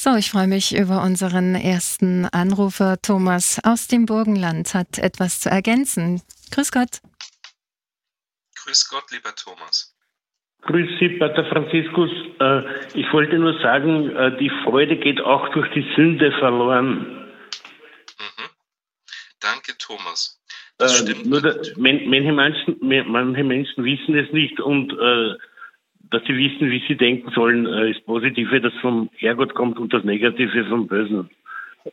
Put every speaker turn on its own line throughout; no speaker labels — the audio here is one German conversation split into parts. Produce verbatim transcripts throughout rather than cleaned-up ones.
So, ich freue mich über unseren ersten Anrufer. Thomas aus dem Burgenland hat etwas zu ergänzen. Grüß Gott.
Grüß Gott, lieber Thomas.
Grüß Sie, Pater Franziskus. Äh, ich wollte nur sagen, äh, die Freude geht auch durch die Sünde verloren.
Mhm. Danke, Thomas. Das
Äh,
stimmt.
nur der, man, manche, Menschen, manche Menschen wissen es nicht und äh, dass sie wissen, wie sie denken sollen, äh, ist Positive, das vom Herrgott kommt und das Negative vom Bösen.
Mhm.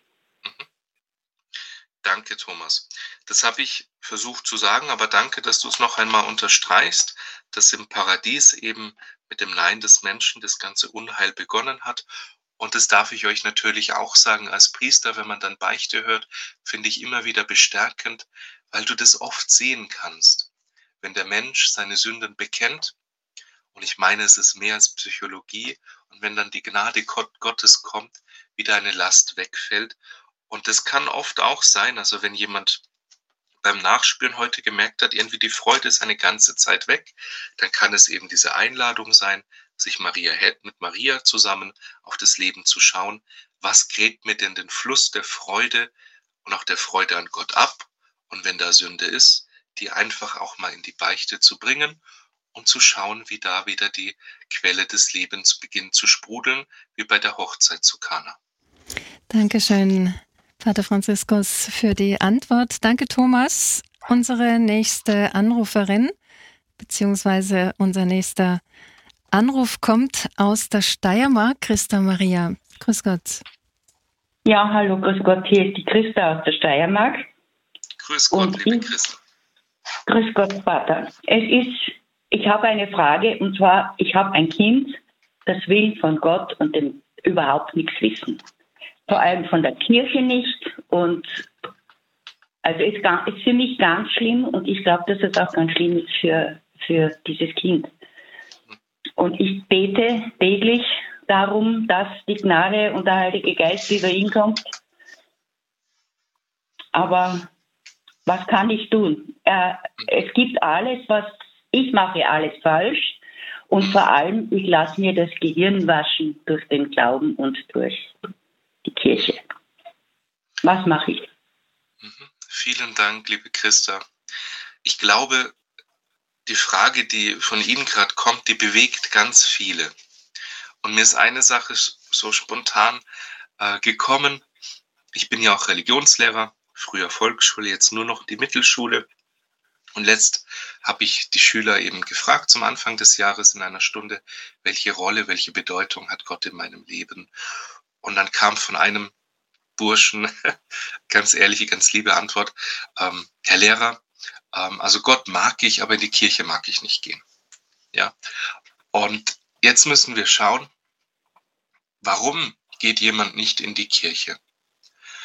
Danke, Thomas. Das habe ich versucht zu sagen, aber danke, dass du es noch einmal unterstreichst, dass im Paradies eben mit dem Nein des Menschen das ganze Unheil begonnen hat. Und das darf ich euch natürlich auch sagen als Priester, wenn man dann Beichte hört, finde ich immer wieder bestärkend, weil du das oft sehen kannst. Wenn der Mensch seine Sünden bekennt, und ich meine, es ist mehr als Psychologie, und wenn dann die Gnade Gottes kommt, wieder eine Last wegfällt. Und das kann oft auch sein, also wenn jemand beim Nachspüren heute gemerkt hat, irgendwie die Freude ist eine ganze Zeit weg, dann kann es eben diese Einladung sein, sich Maria mit Maria zusammen auf das Leben zu schauen. Was gräbt mir denn den Fluss der Freude und auch der Freude an Gott ab? Und wenn da Sünde ist, die einfach auch mal in die Beichte zu bringen und zu schauen, wie da wieder die Quelle des Lebens beginnt zu sprudeln, wie bei der Hochzeit zu Kana.
Dankeschön, Pater Franziskus, für die Antwort. Danke, Thomas. Unsere nächste Anruferin, beziehungsweise unser nächster Anruf kommt aus der Steiermark. Christa Maria. Grüß Gott.
Ja, hallo, grüß Gott. Hier ist die Christa aus der Steiermark.
Grüß Gott,
und
liebe
ich,
Christa.
Grüß Gott, Vater. Es ist, ich habe eine Frage, und zwar, ich habe ein Kind, das will von Gott und dem überhaupt nichts wissen. Vor allem von der Kirche nicht. Und also es ist für mich ganz schlimm und ich glaube, dass es auch ganz schlimm ist für, für dieses Kind. Und ich bete täglich darum, dass die Gnade und der Heilige Geist über ihn kommt. Aber was kann ich tun? Äh, es gibt alles, was ich mache, alles falsch. Und vor allem, ich lasse mir das Gehirn waschen durch den Glauben und durch die Kirche. Was mache ich?
Mhm. Vielen Dank, liebe Christa. Ich glaube, die Frage, die von Ihnen gerade kommt, die bewegt ganz viele. Und mir ist eine Sache so spontan äh, gekommen. Ich bin ja auch Religionslehrer, früher Volksschule, jetzt nur noch die Mittelschule. Und letzt habe ich die Schüler eben gefragt zum Anfang des Jahres in einer Stunde, welche Rolle, welche Bedeutung hat Gott in meinem Leben? Und dann kam von einem Burschen, ganz ehrliche, ganz liebe Antwort, ähm, Herr Lehrer, ähm, also Gott mag ich, aber in die Kirche mag ich nicht gehen. Ja. Und jetzt müssen wir schauen, warum geht jemand nicht in die Kirche?